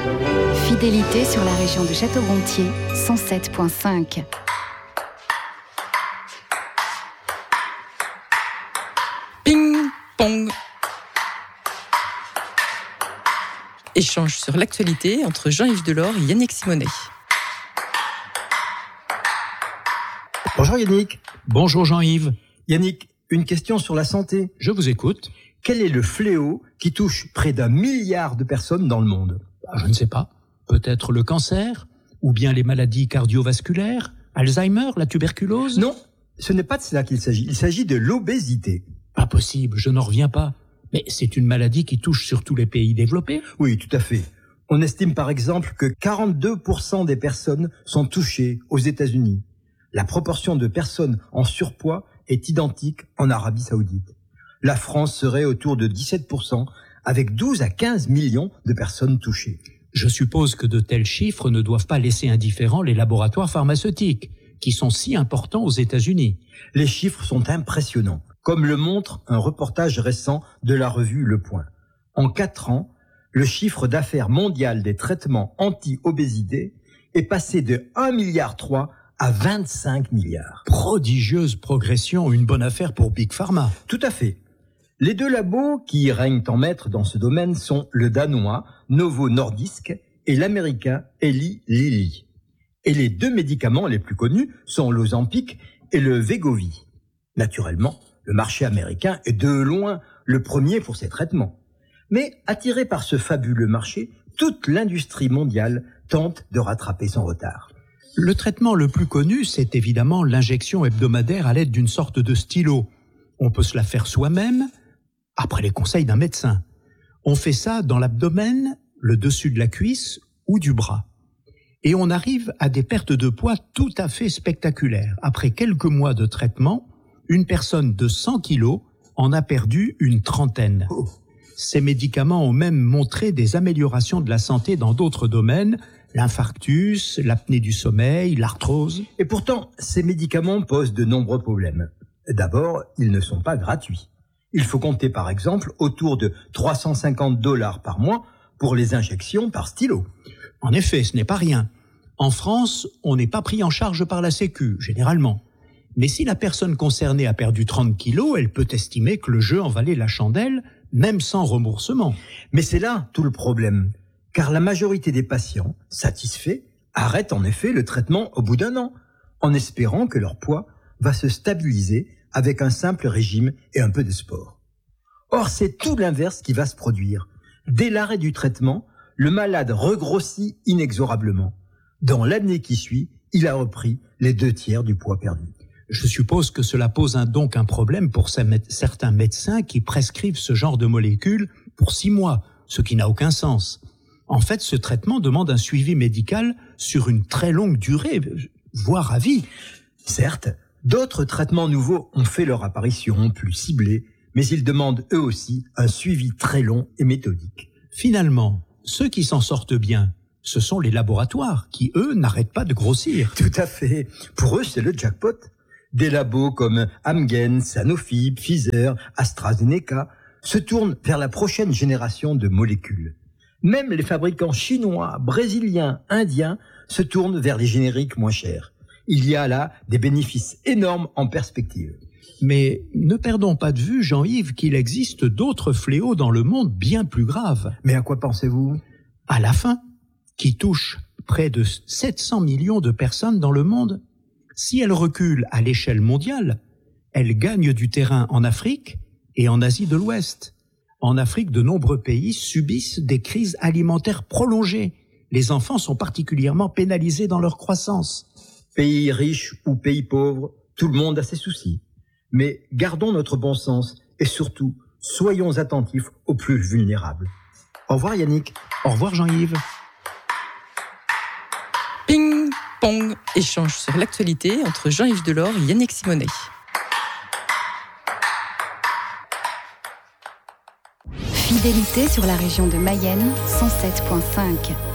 Fidélité sur la région de Château-Gontier, 107.5. Ping-pong. Échange sur l'actualité entre Jean-Yves Delors et Yannick Simonet. Bonjour Yannick. Bonjour Jean-Yves. Yannick, une question sur la santé. Je vous écoute. Quel est le fléau qui touche près d'1 milliard de personnes dans le monde ? Je ne sais pas. Peut-être le cancer ? Ou bien les maladies cardiovasculaires ? Alzheimer ? La tuberculose ? Non, ce n'est pas de cela qu'il s'agit. Il s'agit de l'obésité. Pas possible, je n'en reviens pas. Mais c'est une maladie qui touche surtout les pays développés ? Oui, tout à fait. On estime par exemple que 42% des personnes sont touchées aux États-Unis. La proportion de personnes en surpoids est identique en Arabie Saoudite. La France serait autour de 17%, avec 12 à 15 millions de personnes touchées. Je suppose que de tels chiffres ne doivent pas laisser indifférents les laboratoires pharmaceutiques, qui sont si importants aux États-Unis. Les chiffres sont impressionnants, comme le montre un reportage récent de la revue Le Point. En 4 ans, le chiffre d'affaires mondial des traitements anti-obésité est passé de 1,3 milliard à 25 milliards. Prodigieuse progression, une bonne affaire pour Big Pharma. Tout à fait. Les 2 labos qui règnent en maître dans ce domaine sont le danois Novo Nordisk et l'américain Eli Lilly. Et les 2 médicaments les plus connus sont l'Ozempic et le Wegovy. Naturellement, le marché américain est de loin le premier pour ces traitements. Mais attiré par ce fabuleux marché, toute l'industrie mondiale tente de rattraper son retard. Le traitement le plus connu, c'est évidemment l'injection hebdomadaire à l'aide d'une sorte de stylo. On peut se la faire soi-même, après les conseils d'un médecin. On fait ça dans l'abdomen, le dessus de la cuisse ou du bras. Et on arrive à des pertes de poids tout à fait spectaculaires. Après quelques mois de traitement, une personne de 100 kilos en a perdu une 30. Ces médicaments ont même montré des améliorations de la santé dans d'autres domaines, l'infarctus, l'apnée du sommeil, l'arthrose. Et pourtant, ces médicaments posent de nombreux problèmes. D'abord, ils ne sont pas gratuits. Il faut compter par exemple autour de $350 par mois pour les injections par stylo. En effet, ce n'est pas rien. En France, on n'est pas pris en charge par la Sécu, généralement. Mais si la personne concernée a perdu 30 kilos, elle peut estimer que le jeu en valait la chandelle, même sans remboursement. Mais c'est là tout le problème, car la majorité des patients, satisfaits, arrêtent en effet le traitement au bout d'1 an, en espérant que leur poids va se stabiliser avec un simple régime et un peu de sport. Or, c'est tout l'inverse qui va se produire. Dès l'arrêt du traitement, le malade regrossit inexorablement. Dans l'année qui suit, il a repris les 2/3 du poids perdu. Je suppose que cela pose donc un problème pour certains médecins qui prescrivent ce genre de molécules pour 6 mois, ce qui n'a aucun sens. En fait, ce traitement demande un suivi médical sur une très longue durée, voire à vie. Certes, d'autres traitements nouveaux ont fait leur apparition, plus ciblés, mais ils demandent eux aussi un suivi très long et méthodique. Finalement, ceux qui s'en sortent bien, ce sont les laboratoires qui, eux, n'arrêtent pas de grossir. Tout à fait. Pour eux, c'est le jackpot. Des labos comme Amgen, Sanofi, Pfizer, AstraZeneca se tournent vers la prochaine génération de molécules. Même les fabricants chinois, brésiliens, indiens se tournent vers les génériques moins chers. Il y a là des bénéfices énormes en perspective. Mais ne perdons pas de vue, Jean-Yves, qu'il existe d'autres fléaux dans le monde bien plus graves. Mais à quoi pensez-vous ? À la faim, qui touche près de 700 millions de personnes dans le monde. Si elle recule à l'échelle mondiale, elle gagne du terrain en Afrique et en Asie de l'Ouest. En Afrique, de nombreux pays subissent des crises alimentaires prolongées. Les enfants sont particulièrement pénalisés dans leur croissance. Pays riches ou pays pauvres, tout le monde a ses soucis. Mais gardons notre bon sens et surtout, soyons attentifs aux plus vulnérables. Au revoir Yannick. Au revoir Jean-Yves. Ping-pong. Échange sur l'actualité entre Jean-Yves Delors et Yannick Simonet. Fidélité sur la région de Mayenne, 107.5.